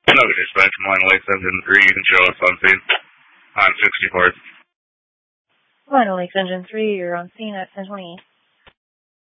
No dispatch, Milano Lakes Engine 3, you can show us on scene on 64th. Milano Lakes Engine 3, you're on scene at 1028.